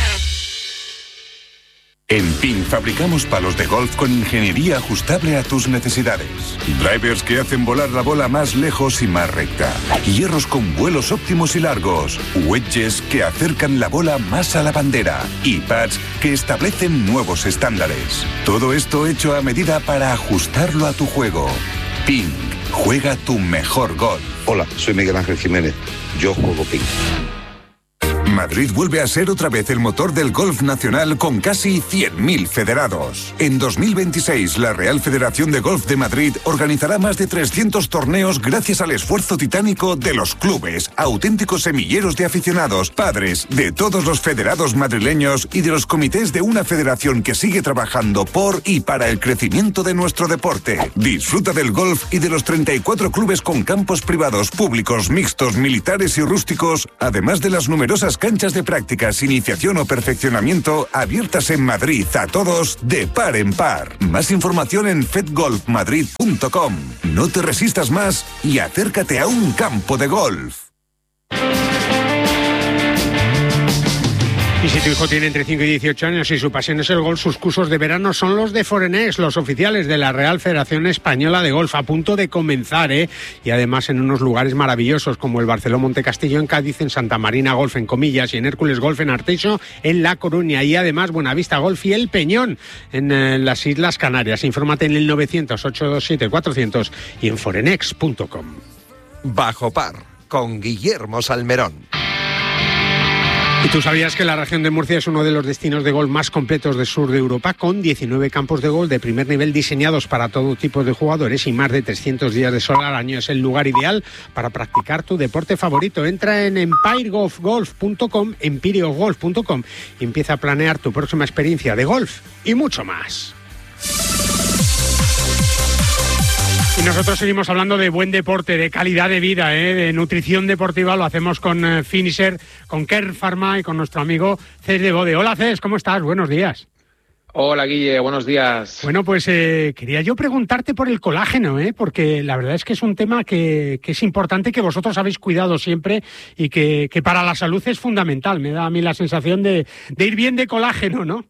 En PIN fabricamos palos de golf con ingeniería ajustable a tus necesidades. Drivers que hacen volar la bola más lejos y más recta. Hierros con vuelos óptimos y largos. Wedges que acercan la bola más a la bandera. Y pads que establecen nuevos estándares. Todo esto hecho a medida para ajustarlo a tu juego. PIN. Juega tu mejor golf.
Hola, soy Miguel Ángel Jiménez. Yo juego PIN.
Madrid vuelve a ser otra vez el motor del golf nacional con casi cien mil federados. En dos mil veintiséis, la Real Federación de Golf de Madrid organizará más de trescientos torneos gracias al esfuerzo titánico de los clubes, auténticos semilleros de aficionados, padres, de todos los federados madrileños y de los comités de una federación que sigue trabajando por y para el crecimiento de nuestro deporte. Disfruta del golf y de los treinta y cuatro clubes con campos privados, públicos, mixtos, militares y rústicos, además de las numerosas canchas de prácticas, iniciación o perfeccionamiento abiertas en Madrid a todos de par en par. Más información en fed golf madrid punto com. No te resistas más y acércate a un campo de golf.
Y si tu hijo tiene entre cinco y dieciocho años y su pasión es el golf, sus cursos de verano son los de Forenex, los oficiales de la Real Federación Española de Golf, a punto de comenzar, ¿eh? Y además en unos lugares maravillosos como el Barceló Montecastillo en Cádiz, en Santa Marina Golf en Comillas y en Hércules Golf en Arteixo en La Coruña. Y además Buenavista Golf y El Peñón en eh, las Islas Canarias. Infórmate en el novecientos, ochocientos veintisiete, cuatrocientos y en forenex punto com.
Bajo Par, con Guillermo Salmerón.
¿Y tú sabías que la región de Murcia es uno de los destinos de golf más completos del sur de Europa, con diecinueve campos de golf de primer nivel diseñados para todo tipo de jugadores y más de trescientos días de sol al año? Es el lugar ideal para practicar tu deporte favorito. Entra en empire golf golf punto com, empire golf punto com y empieza a planear tu próxima experiencia de golf y mucho más. Y nosotros seguimos hablando de buen deporte, de calidad de vida, ¿eh? de nutrición deportiva. Lo hacemos con eh, Finisher, con Kern Pharma y con nuestro amigo Cés de Bode. Hola Cés, ¿cómo estás? Buenos días.
Hola Guille, buenos días.
Bueno, pues eh, quería yo preguntarte por el colágeno, ¿eh? porque la verdad es que es un tema que, que es importante, que vosotros habéis cuidado siempre y que, que para la salud es fundamental. Me da a mí la sensación de, de ir bien de colágeno, ¿no?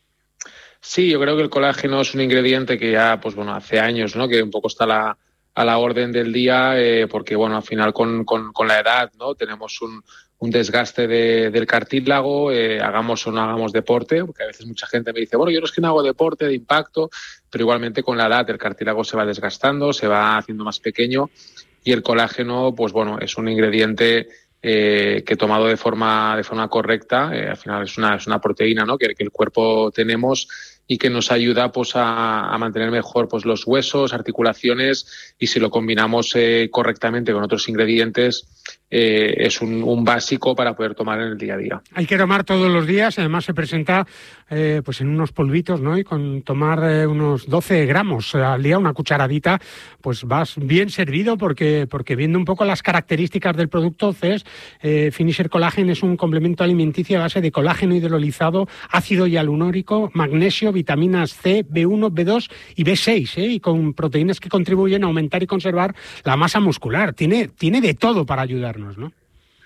Sí, yo creo que el colágeno es un ingrediente que ya, pues bueno, hace años, ¿no? Que un poco está la, a la orden del día, eh, porque bueno, al final con, con, con la edad, ¿no? Tenemos un, un desgaste de, del cartílago, eh, hagamos o no hagamos deporte, porque a veces mucha gente me dice, bueno, yo no es que no hago deporte de impacto, pero igualmente con la edad el cartílago se va desgastando, se va haciendo más pequeño y el colágeno, pues bueno, es un ingrediente Eh, que tomado de forma de forma correcta, eh, al final es una es una proteína, ¿no? que, que el cuerpo tenemos y que nos ayuda pues a, a mantener mejor pues los huesos, articulaciones, y si lo combinamos eh, correctamente con otros ingredientes eh, es un, un básico para poder tomar en el día a día.
Hay que tomar todos los días, además se presenta eh, pues en unos polvitos, ¿no? Y con tomar eh, unos doce gramos al día, una cucharadita, pues vas bien servido, porque porque viendo un poco las características del producto, Cés, eh, Finisher Collagen es un complemento alimenticio a base de colágeno hidrolizado, ácido hialurónico, magnesio, vitaminas C, B uno, B dos y B seis, ¿eh? y con proteínas que contribuyen a aumentar y conservar la masa muscular. Tiene, tiene de todo para ayudarnos, ¿no?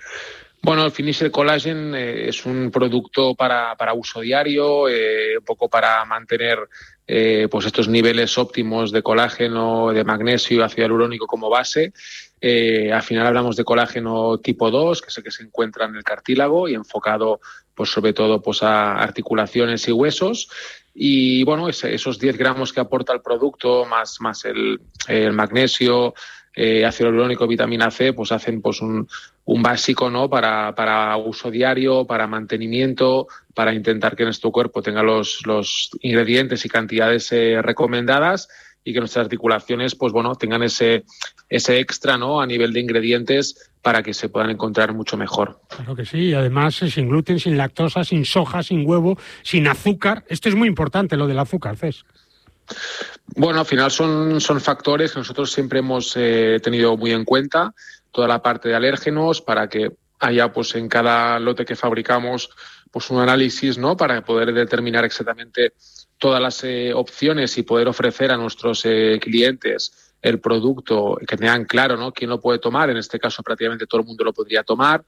Bueno, el Finisher Collagen eh, es un producto para, para uso diario, eh, un poco para mantener eh, pues estos niveles óptimos de colágeno, de magnesio y ácido hialurónico como base. Eh, al final hablamos de colágeno tipo dos, que es el que se encuentra en el cartílago y enfocado pues sobre todo pues a articulaciones y huesos. Y bueno, ese, esos diez gramos que aporta el producto, más, más el, el magnesio, eh, ácido hialurónico, vitamina C, pues hacen pues un, un básico, ¿no? para, para uso diario, para mantenimiento, para intentar que nuestro cuerpo tenga los, los ingredientes y cantidades eh, recomendadas, y que nuestras articulaciones pues bueno tengan ese, ese extra, ¿no? a nivel de ingredientes, para que se puedan encontrar mucho mejor.
Claro que sí, y además sin gluten, sin lactosa, sin soja, sin huevo, sin azúcar. Esto es muy importante, lo del azúcar, Cés.
Bueno, al final son, son factores que nosotros siempre hemos eh, tenido muy en cuenta, toda la parte de alérgenos, para que haya pues en cada lote que fabricamos pues un análisis, ¿no? para poder determinar exactamente todas las eh, opciones y poder ofrecer a nuestros eh, clientes el producto, que tengan claro, ¿no? quién lo puede tomar. En este caso prácticamente todo el mundo lo podría tomar.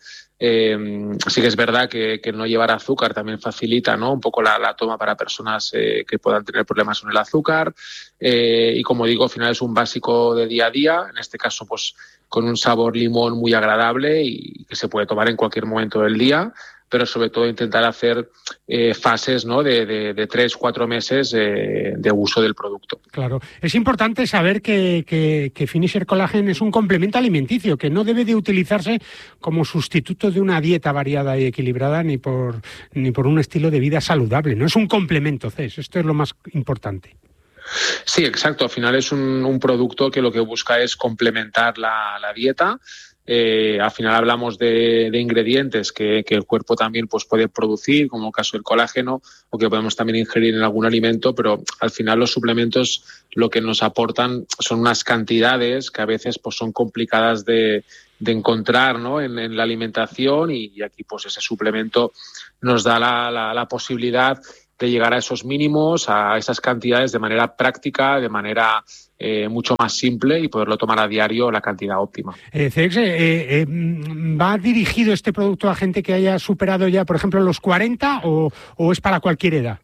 Eh, sí que es verdad que, que no llevar azúcar también facilita, ¿no? un poco la, la toma para personas eh, que puedan tener problemas con el azúcar. Eh, y como digo, al final es un básico de día a día, en este caso pues con un sabor limón muy agradable y que se puede tomar en cualquier momento del día, pero sobre todo intentar hacer eh, fases, ¿no? de, de, de tres, cuatro meses eh, de uso del producto.
Claro. Es importante saber que, que, que Finisher Collagen es un complemento alimenticio, que no debe de utilizarse como sustituto de una dieta variada y equilibrada, ni por, ni por un estilo de vida saludable. No es un complemento, Cés. Esto es lo más importante.
Sí, exacto. Al final es un, un producto que lo que busca es complementar la, la dieta. Eh, al final hablamos de, de ingredientes que, que el cuerpo también pues, puede producir, como el caso del colágeno, o que podemos también ingerir en algún alimento, pero al final los suplementos lo que nos aportan son unas cantidades que a veces pues, son complicadas de, de encontrar, ¿no? en, en la alimentación, y, y aquí pues ese suplemento nos da la, la, la posibilidad de llegar a esos mínimos, a esas cantidades de manera práctica, de manera eh, mucho más simple, y poderlo tomar a diario la cantidad óptima.
Eh, Cés, eh, eh, ¿va dirigido este producto a gente que haya superado ya, por ejemplo, los cuarenta o, o es para cualquier edad?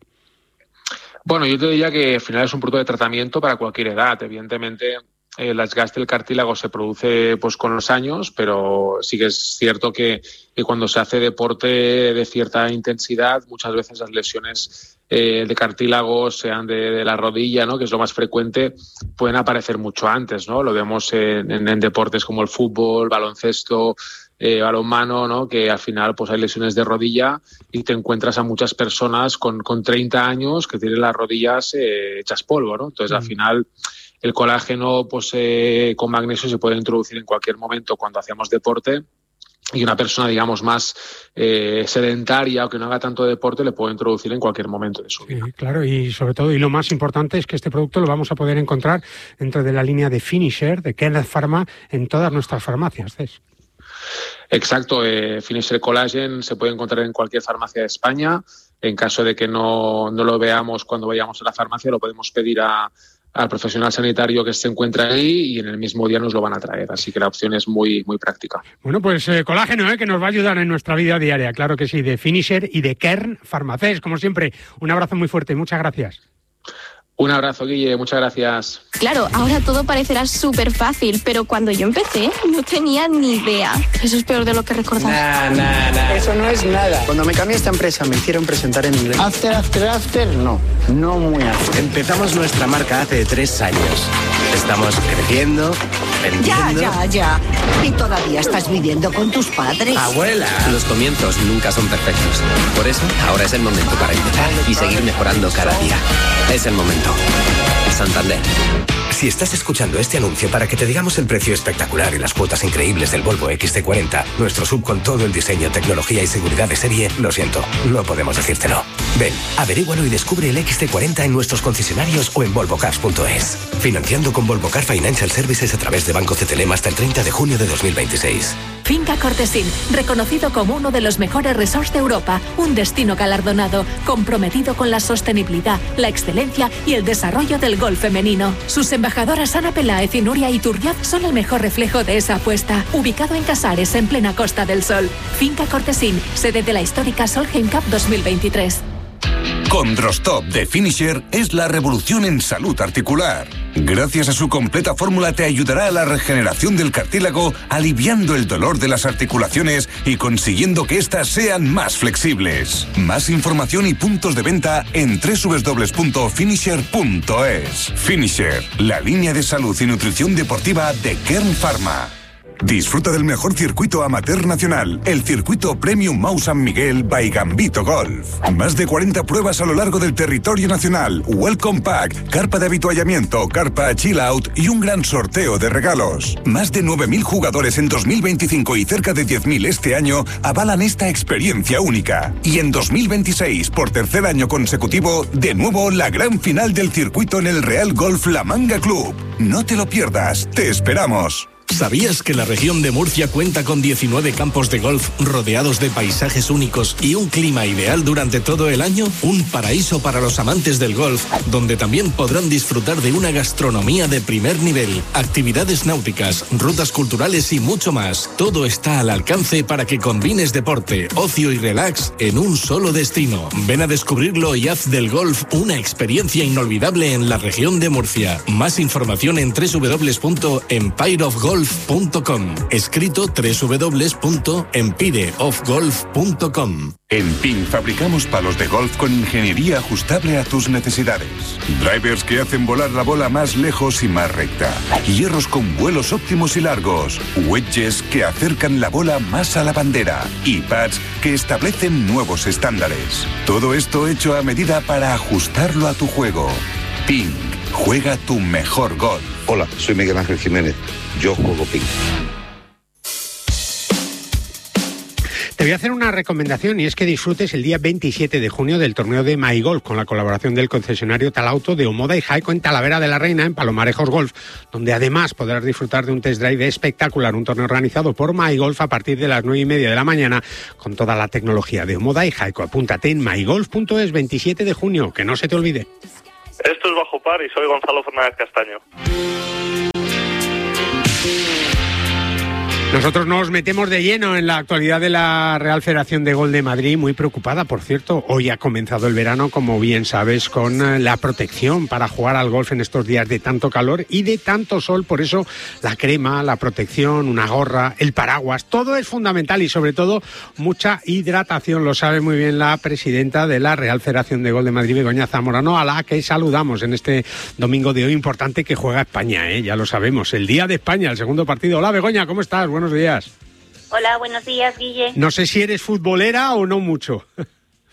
Bueno, yo te diría que al final es un producto de tratamiento para cualquier edad. Evidentemente, el desgaste del cartílago se produce pues con los años, pero sí que es cierto que, que cuando se hace deporte de cierta intensidad, muchas veces las lesiones eh, de cartílago, sean de, de la rodilla, ¿no? que es lo más frecuente, pueden aparecer mucho antes, ¿no? Lo vemos en, en, en deportes como el fútbol, baloncesto, eh, balonmano, ¿no? que al final pues hay lesiones de rodilla, y te encuentras a muchas personas con, con treinta años que tienen las rodillas eh, hechas polvo, ¿no? Entonces, mm. al final, el colágeno pues, eh, con magnesio se puede introducir en cualquier momento cuando hacemos deporte, y una persona, digamos, más eh, sedentaria o que no haga tanto deporte le puedo introducir en cualquier momento de su vida.
Sí, claro, y sobre todo, y lo más importante es que este producto lo vamos a poder encontrar dentro de la línea de Finisher, de Kern Pharma, en todas nuestras farmacias, Cés.
Exacto, eh, Finisher Collagen se puede encontrar en cualquier farmacia de España. En caso de que no, no lo veamos cuando vayamos a la farmacia, lo podemos pedir a al profesional sanitario que se encuentra ahí y en el mismo día nos lo van a traer. Así que la opción es muy, muy práctica.
Bueno, pues eh, colágeno, eh, que nos va a ayudar en nuestra vida diaria, claro que sí, de Finisher y de Kern Pharmacés. Como siempre, un abrazo muy fuerte, muchas gracias.
Un abrazo, Guille, muchas gracias.
Claro, ahora todo parecerá súper fácil, pero cuando yo empecé no tenía ni idea. Eso es peor de lo que recordaba.
Nah, nah, nah. Eso no es nada. Cuando me cambié a esta empresa me hicieron presentar en inglés. After, after, after, no. No muy after.
Empezamos nuestra marca hace tres años. Estamos creciendo, vendiendo...
Ya, ya, ya. ¿Y todavía estás viviendo con tus padres?
¡Abuela! Los comienzos nunca son perfectos. Por eso, ahora es el momento para empezar y seguir mejorando cada día. Es el momento. Santander.
Si estás escuchando este anuncio para que te digamos el precio espectacular y las cuotas increíbles del Volvo equis ce cuarenta, nuestro sub con todo el diseño, tecnología y seguridad de serie, lo siento, no podemos decírtelo. Ven, averígualo y descubre el equis ce cuarenta en nuestros concesionarios o en volvo cars punto es. Financiando con Volvo Car Financial Services a través de Banco C T L E M hasta el treinta de junio de dos mil veintiséis.
Finca Cortesín, reconocido como uno de los mejores resorts de Europa, un destino galardonado, comprometido con la sostenibilidad, la excelencia y el desarrollo del golf femenino. Sus embajadoras Ana Peláez y Nuria Iturriaz son el mejor reflejo de esa apuesta. Ubicado en Casares, en plena Costa del Sol. Finca Cortesín, sede de la histórica Solheim Cup dos mil veintitrés.
Condrostop de Finisher es la revolución en salud articular. Gracias a su completa fórmula te ayudará a la regeneración del cartílago, aliviando el dolor de las articulaciones y consiguiendo que éstas sean más flexibles. Más información y puntos de venta en doble u doble u doble u punto finisher punto es. Finisher, la línea de salud y nutrición deportiva de Kern Pharma. Disfruta del mejor circuito amateur nacional, el circuito Premium Mau San Miguel by Gambito Golf. Más de cuarenta pruebas a lo largo del territorio nacional, Welcome Pack, carpa de habituallamiento, carpa Chill Out y un gran sorteo de regalos. Más de nueve mil jugadores en dos mil veinticinco y cerca de diez mil este año avalan esta experiencia única. Y en dos mil veintiséis, por tercer año consecutivo, de nuevo la gran final del circuito en el Real Golf La Manga Club. No te lo pierdas, te esperamos.
¿Sabías que la región de Murcia cuenta con diecinueve campos de golf rodeados de paisajes únicos y un clima ideal durante todo el año? Un paraíso para los amantes del golf, donde también podrán disfrutar de una gastronomía de primer nivel, actividades náuticas, rutas culturales y mucho más. Todo está al alcance para que combines deporte, ocio y relax en un solo destino. Ven a descubrirlo y haz del golf una experiencia inolvidable en la región de Murcia. Más información en doble u doble u doble u punto empire of golf punto com. Escrito doble u doble u doble u punto empire of golf punto com.
En P I N fabricamos palos de golf con ingeniería ajustable a tus necesidades. Drivers que hacen volar la bola más lejos y más recta. Hierros con vuelos óptimos y largos. Wedges que acercan la bola más a la bandera. Y pads que establecen nuevos estándares. Todo esto hecho a medida para ajustarlo a tu juego. P I N, juega tu mejor golf.
Hola, soy Miguel Ángel Jiménez. Yo juego P I N.
Te voy a hacer una recomendación y es que disfrutes el día veintisiete de junio del torneo de MyGolf con la colaboración del concesionario Talauto de Omoda y Jaico en Talavera de la Reina, en Palomarejos Golf, donde además podrás disfrutar de un test drive espectacular, un torneo organizado por MyGolf a partir de las nueve y media de la mañana con toda la tecnología de Omoda y Jaico. Apúntate en my golf punto es, veintisiete de junio, que no se te olvide.
Esto es Bajo Par y soy Gonzalo Fernández Castaño.
Nosotros nos metemos de lleno en la actualidad de la Real Federación de Golf de Madrid, muy preocupada, por cierto. Hoy ha comenzado el verano, como bien sabes, con la protección para jugar al golf en estos días de tanto calor y de tanto sol. Por eso la crema, la protección, una gorra, el paraguas, todo es fundamental y sobre todo mucha hidratación. Lo sabe muy bien la presidenta de la Real Federación de Golf de Madrid, Begoña Zamorano, a la que saludamos en este domingo de hoy importante que juega España, ¿eh? Ya lo sabemos, el Día de España, el segundo partido. Hola Begoña, ¿cómo estás? Buenos días.
Hola, buenos días, Guille.
No sé si eres futbolera o no mucho.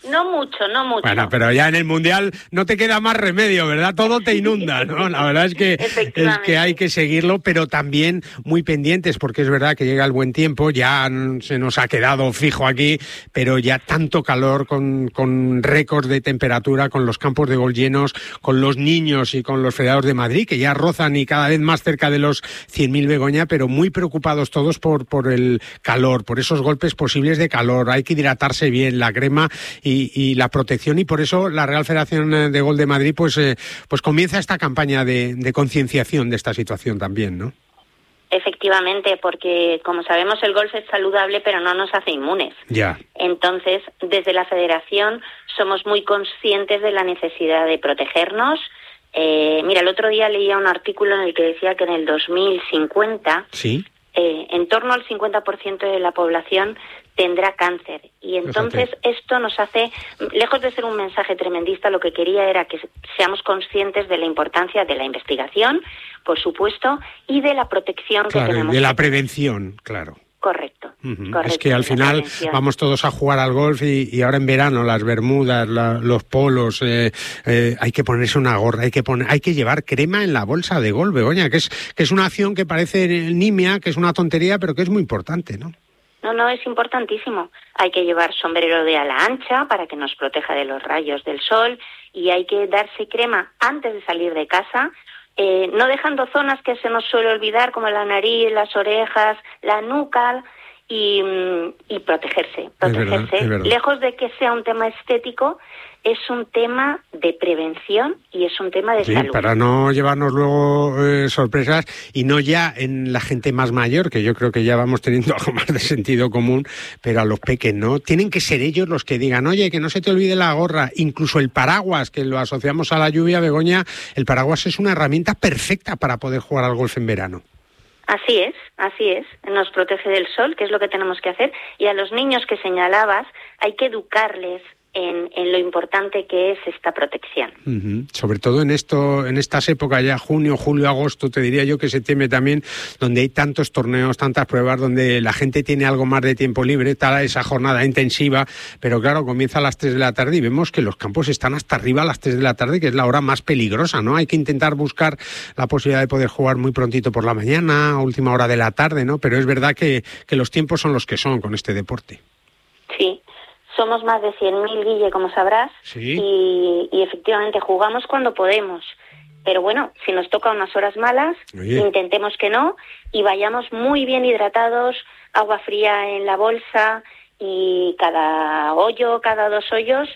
No mucho, no mucho.
Bueno, pero ya en el Mundial no te queda más remedio, ¿verdad? Todo te inunda, ¿no? La verdad es que, es que hay que seguirlo, pero también muy pendientes, porque es verdad que llega el buen tiempo, ya se nos ha quedado fijo aquí, pero ya tanto calor, con, con récords de temperatura, con los campos de gol llenos, con los niños y con los federados de Madrid, que ya rozan y cada vez más cerca de los cien mil, Begoña, pero muy preocupados todos por, por el calor, por esos golpes posibles de calor. Hay que hidratarse bien, la crema y Y, y la protección, y por eso la Real Federación de Gol de Madrid pues, eh, pues comienza esta campaña de, de concienciación de esta situación también, ¿no?
Efectivamente, porque como sabemos el golf es saludable pero no nos hace inmunes.
Ya.
Entonces, desde la Federación somos muy conscientes de la necesidad de protegernos. Eh, mira, el otro día leía un artículo en el que decía que en el dos mil cincuenta
¿Sí?
eh, en torno al cincuenta por ciento de la población tendrá cáncer. Y entonces Fíjate. esto nos hace, lejos de ser un mensaje tremendista, lo que quería era que seamos conscientes de la importancia de la investigación, por supuesto, y de la protección
claro,
que tenemos.
de la prevención, claro.
Correcto,
uh-huh.
correcto.
Es que al final vamos todos a jugar al golf y, y ahora en verano las bermudas, la, los polos, eh, eh, hay que ponerse una gorra, hay que poner, hay que llevar crema en la bolsa de golf, Begoña, que es que es una acción que parece nimia, que es una tontería, pero que es muy importante, ¿no?
No, no, es importantísimo. Hay que llevar sombrero de ala ancha para que nos proteja de los rayos del sol y hay que darse crema antes de salir de casa, eh, no dejando zonas que se nos suele olvidar como la nariz, las orejas, la nuca y, y protegerse, protegerse.
Es verdad, es verdad.
Lejos de que sea un tema estético, es un tema de prevención y es un tema de
sí,
salud.
Para no llevarnos luego eh, sorpresas, y no ya en la gente más mayor, que yo creo que ya vamos teniendo algo más de sentido común, pero a los peques no. Tienen que ser ellos los que digan, oye, que no se te olvide la gorra, incluso el paraguas, que lo asociamos a la lluvia, Begoña, el paraguas es una herramienta perfecta para poder jugar al golf en verano.
Así es, así es. Nos protege del sol, que es lo que tenemos que hacer. Y a los niños que señalabas, hay que educarles En, en lo importante que es esta protección.
Uh-huh. Sobre todo en esto, en estas épocas ya, junio, julio, agosto, te diría yo que septiembre también, donde hay tantos torneos, tantas pruebas, donde la gente tiene algo más de tiempo libre, está esa jornada intensiva, pero claro, comienza a las tres de la tarde y vemos que los campos están hasta arriba a las tres de la tarde, que es la hora más peligrosa, ¿no? Hay que intentar buscar la posibilidad de poder jugar muy prontito por la mañana, a última hora de la tarde, ¿no? Pero es verdad que, que los tiempos son los que son con este deporte.
Sí. Somos más de cien mil, Guille, como sabrás,
¿Sí?
y, y efectivamente jugamos cuando podemos. Pero bueno, si nos toca unas horas malas, Oye. intentemos que no, y vayamos muy bien hidratados, agua fría en la bolsa, y cada hoyo, cada dos hoyos,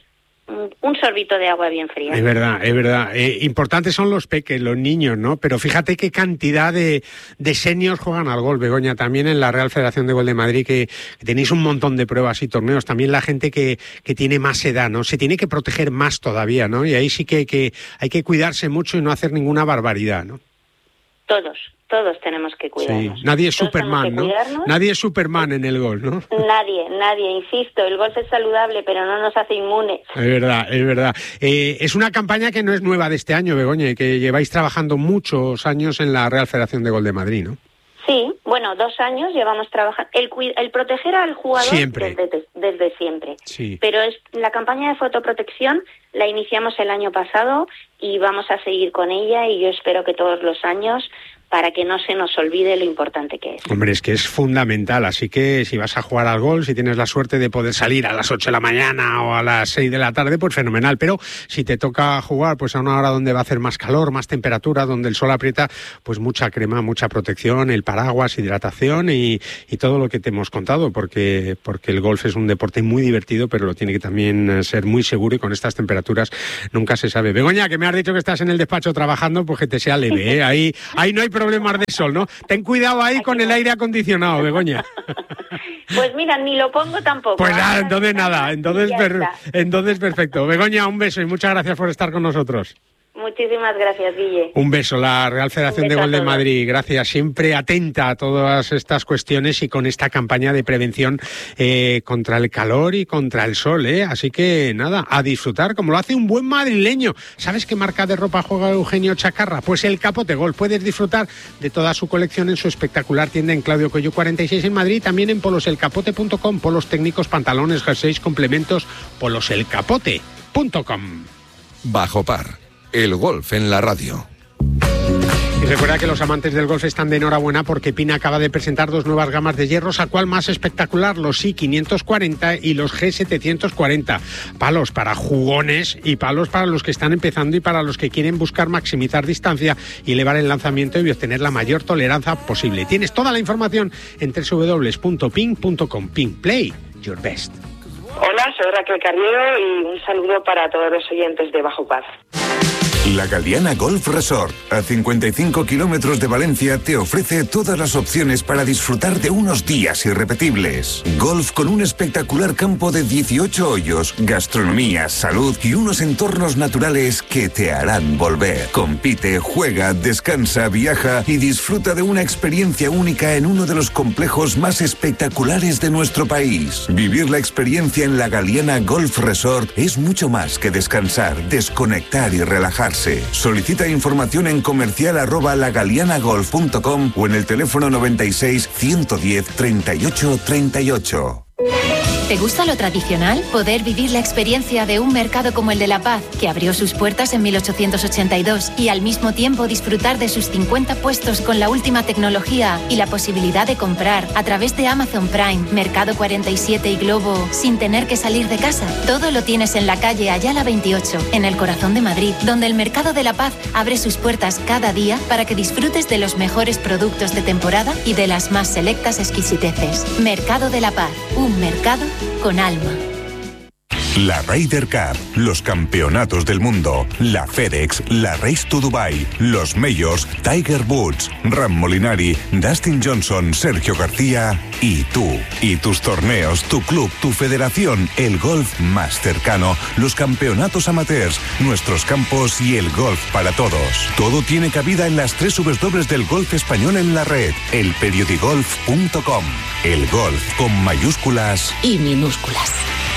un sorbito de agua bien fría.
Es verdad, es verdad. Eh, importantes son los peques, los niños, ¿no? Pero fíjate qué cantidad de, de seniors juegan al golf, Begoña, también en la Real Federación de Gol de Madrid, que, que tenéis un montón de pruebas y torneos. También la gente que, que tiene más edad, ¿no? Se tiene que proteger más todavía, ¿no? Y ahí sí que, que hay que cuidarse mucho y no hacer ninguna barbaridad, ¿no?
Todos, todos tenemos que cuidarnos.
Sí. Nadie es
todos
Superman, ¿no?
Cuidarnos.
Nadie es Superman en el golf, ¿no?
Nadie, nadie, insisto, el golf es saludable, pero no nos hace inmunes.
Es verdad, es verdad. Eh, es una campaña que no es nueva de este año, Begoña, y que lleváis trabajando muchos años en la Real Federación de Gol de Madrid, ¿no?
Sí, bueno, dos años llevamos trabajando. El, el proteger al jugador
siempre.
Desde, desde siempre.
Sí.
Pero es, la campaña de fotoprotección la iniciamos el año pasado y vamos a seguir con ella, y yo espero que todos los años, para que no se nos olvide lo importante que es.
Hombre, es que es fundamental, así que si vas a jugar al golf, si tienes la suerte de poder salir a las ocho de la mañana o a las seis de la tarde, pues fenomenal, pero si te toca jugar pues a una hora donde va a hacer más calor, más temperatura, donde el sol aprieta, pues mucha crema, mucha protección, el paraguas, hidratación y, y todo lo que te hemos contado, porque, porque el golf es un deporte muy divertido, pero lo tiene que también ser muy seguro, y con estas temperaturas nunca se sabe. Begoña, que me has dicho que estás en el despacho trabajando, pues que te sea leve, ¿eh? Ahí, ahí no hay problemas de sol, ¿no? Ten cuidado ahí con el aire acondicionado, Begoña.
Pues mira, ni lo pongo tampoco.
Pues nada, entonces nada, entonces, per, entonces perfecto. Begoña, un beso y muchas gracias por estar con nosotros.
Muchísimas gracias, Guille.
Un beso, la Real Federación de Golf de Madrid. Gracias, siempre atenta a todas estas cuestiones y con esta campaña de prevención eh, contra el calor y contra el sol, ¿eh? Así que nada, a disfrutar como lo hace un buen madrileño. ¿Sabes qué marca de ropa juega Eugenio Chacarra? Pues el Capote Golf. Puedes disfrutar de toda su colección en su espectacular tienda en Claudio Coello cuarenta y seis en Madrid, también en polos el capote punto com, polos técnicos, pantalones, jerseys, complementos, polos el capote punto com.
Bajo par. El golf en la radio.
Y recuerda que los amantes del golf están de enhorabuena porque Pina acaba de presentar dos nuevas gamas de hierros, a cual más espectacular, los I quinientos cuarenta y los G setecientos cuarenta. Palos para jugones y palos para los que están empezando y para los que quieren buscar maximizar distancia y elevar el lanzamiento y obtener la mayor tolerancia posible. Tienes toda la información en doble u doble u doble u punto ping punto com. Ping, play your best.
Hola, soy Raquel Carriero y un saludo para todos los oyentes de Bajo Par.
La Galiana Golf Resort, a cincuenta y cinco kilómetros de Valencia, te ofrece todas las opciones para disfrutar de unos días irrepetibles. Golf con un espectacular campo de dieciocho hoyos, gastronomía, salud y unos entornos naturales que te harán volver. Compite, juega, descansa, viaja y disfruta de una experiencia única en uno de los complejos más espectaculares de nuestro país. Vivir la experiencia en la Galiana Golf Resort es mucho más que descansar, desconectar y relajarse. Solicita información en comercial arroba lagalianagolf punto com o en el teléfono noventa y seis, ciento diez, treinta y ocho, treinta y ocho.
¿Te gusta lo tradicional? Poder vivir la experiencia de un mercado como el de La Paz, que abrió sus puertas en mil ochocientos ochenta y dos, y al mismo tiempo disfrutar de sus cincuenta puestos con la última tecnología y la posibilidad de comprar a través de Amazon Prime, Mercado cuarenta y siete y Globo sin tener que salir de casa. Todo lo tienes en la calle Ayala veintiocho, en el corazón de Madrid, donde el Mercado de La Paz abre sus puertas cada día para que disfrutes de los mejores productos de temporada y de las más selectas exquisiteces. Mercado de La Paz, un mercado con alma.
La Ryder Cup, los campeonatos del mundo, la FedEx, la Race to Dubai, los Majors, Tiger Woods, Ram Molinari, Dustin Johnson, Sergio García y tú. Y tus torneos, tu club, tu federación, el golf más cercano, los campeonatos amateurs, nuestros campos y el golf para todos. Todo tiene cabida en las tres W del golf español en la red, el periodigolf punto com. El golf con mayúsculas
y minúsculas.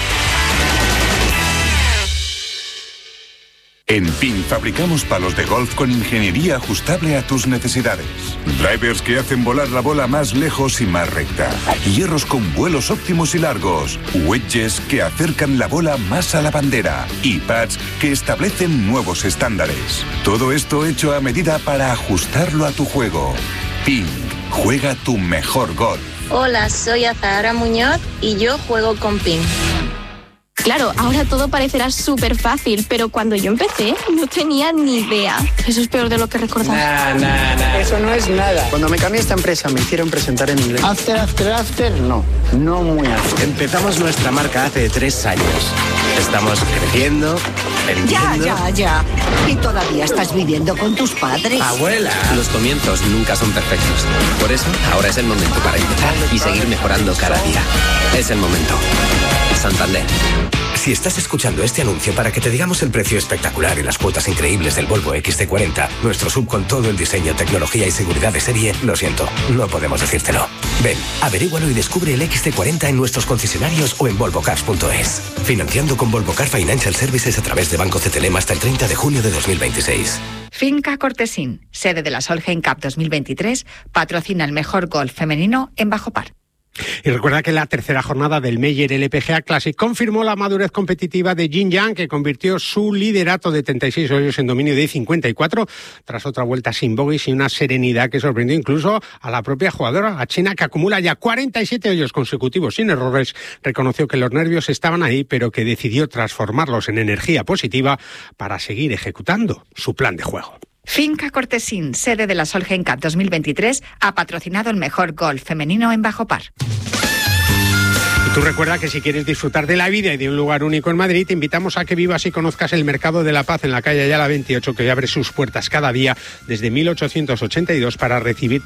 En P I N fabricamos palos de golf con ingeniería ajustable a tus necesidades. Drivers que hacen volar la bola más lejos y más recta. Hierros con vuelos óptimos y largos. Wedges que acercan la bola más a la bandera. Y pads que establecen nuevos estándares. Todo esto hecho a medida para ajustarlo a tu juego. P I N, juega tu mejor golf.
Hola, soy Azahara Muñoz y yo juego con P I N. Claro, ahora todo parecerá súper fácil, pero cuando yo empecé no tenía ni idea. Eso es peor de lo que recordaba.
Nah, nah, nah. Eso no es nada. Cuando me cambié a esta empresa me hicieron presentar en inglés. After, after, after, no. No muy after.
Empezamos nuestra marca hace tres años. Estamos creciendo, vendiendo...
Ya, ya, ya. ¿Y todavía estás viviendo con tus padres?
Abuela.
Los comienzos nunca son perfectos. Por eso, ahora es el momento para empezar y seguir mejorando cada día. Es el momento. Santander.
Si estás escuchando este anuncio para que te digamos el precio espectacular y las cuotas increíbles del Volvo X C cuarenta, nuestro sub con todo el diseño, tecnología y seguridad de serie, lo siento, no podemos decírtelo. Ven, averígualo y descubre el X C cuarenta en nuestros concesionarios o en volvo cars punto es. Financiando con Volvo Car Financial Services a través de Banco C T L M hasta el treinta de junio de dos mil veintiséis.
Finca Cortesín, sede de la Solheim Cup dos mil veintitrés, patrocina el mejor golf femenino en Bajo Par.
Y recuerda que la tercera jornada del Meyer L P G A Classic confirmó la madurez competitiva de Jin Yang, que convirtió su liderato de treinta y seis hoyos en dominio de cincuenta y cuatro, tras otra vuelta sin bogies y una serenidad que sorprendió incluso a la propia jugadora, a China, que acumula ya cuarenta y siete hoyos consecutivos sin errores. Reconoció que los nervios estaban ahí, pero que decidió transformarlos en energía positiva para seguir ejecutando su plan de juego.
Finca Cortesín, sede de la Solheim Cup dos mil veintitrés, ha patrocinado el mejor golf femenino en Bajo Par.
Y tú recuerda que si quieres disfrutar de la vida y de un lugar único en Madrid, te invitamos a que vivas y conozcas el Mercado de la Paz en la calle Ayala veintiocho, que abre sus puertas cada día desde mil ochocientos ochenta y dos para recibir